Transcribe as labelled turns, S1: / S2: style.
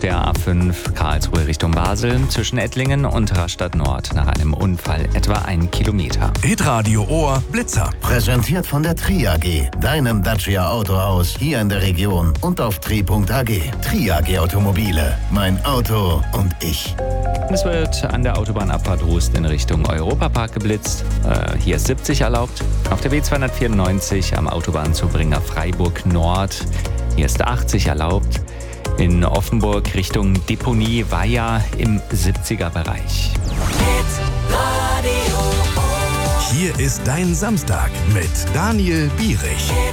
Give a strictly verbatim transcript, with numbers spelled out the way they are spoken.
S1: der A fünf Karlsruhe Richtung Basel zwischen Ettlingen und Rastatt Nord nach einem Unfall etwa ein Kilometer.
S2: Hitradio Ohr Blitzer.
S3: Präsentiert von der Tri A G, deinem Dacia Autohaus hier in der Region und auf tri punkt a g. Tri A G Automobile, mein Auto und ich.
S1: Es wird an der Autobahnabfahrt Rust in Richtung Europapark geblitzt. Äh, hier ist siebzig erlaubt. Auf der B zweihundertvierundneunzig am Autobahnzubringer Freiburg Nord. Hier ist achtzig erlaubt. In Offenburg Richtung Deponie Weiher im siebziger Bereich.
S2: Hier ist dein Samstag mit Daniel Bierich.